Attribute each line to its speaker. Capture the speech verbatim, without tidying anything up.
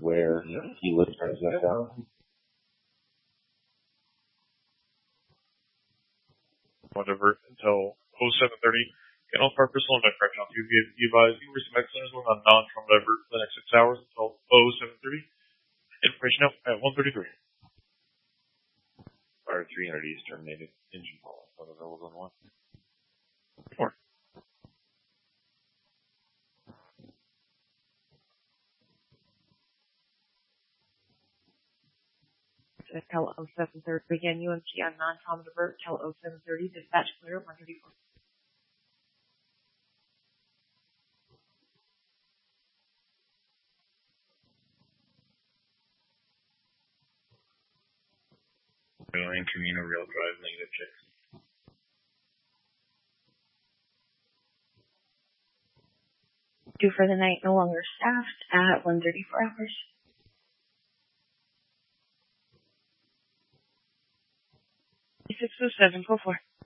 Speaker 1: where he would turn that down.
Speaker 2: Whatever until oh seven thirty. Get all for personal and correction on you. You advise you receive excellence on non-trauma divert for the next six hours until oh seven thirty. Information out at one thirty-three.
Speaker 1: Fire three hundred East terminated. Engine fault. What the hell was on one?
Speaker 2: Four.
Speaker 3: Tell oh seven thirty. Begin U M T on non-trauma divert. Tell oh seven thirty. Dispatch clear. one thirty-four.
Speaker 1: Going Camino Rail Drive, negative checks.
Speaker 3: Due for the night, no longer staffed at one thirty-four hours. six oh seven, four four.